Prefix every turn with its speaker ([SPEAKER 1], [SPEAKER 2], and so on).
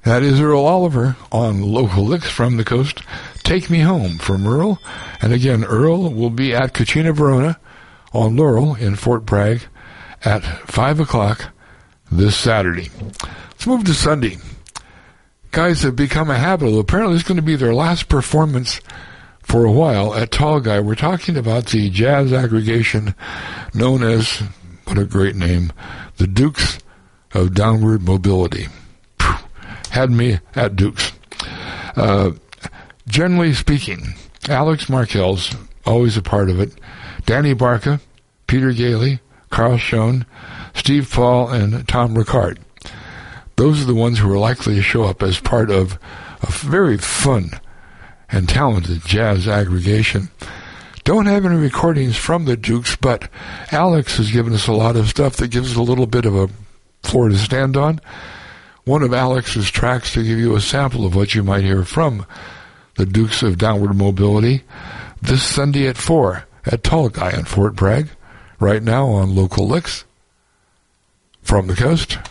[SPEAKER 1] That is Earl Oliver on Local Licks from the Coast. Take Me Home from Earl. And again, Earl will be at Cucina Verona on Laurel in Fort Bragg at 5 o'clock this Saturday. Let's move to Sunday. Guys have become a habit. Apparently it's going to be their last performance for a while at Tall Guy. We're talking about the jazz aggregation known as, what a great name, the Dukes of Downward Mobility. Had me at Dukes. Generally speaking, Alex Markel's always a part of it. Danny Barca, Peter Gailey, Carl Schoen, Steve Paul, and Tom Ricard. Those are the ones who are likely to show up as part of a very fun and talented jazz aggregation. Don't have any recordings from the Dukes, but Alex has given us a lot of stuff that gives us a little bit of a floor to stand on. One of Alex's tracks to give you a sample of what you might hear from the Dukes of Downward Mobility this Sunday at 4 at Tall Guy in Fort Bragg, right now on Local Licks from the Coast.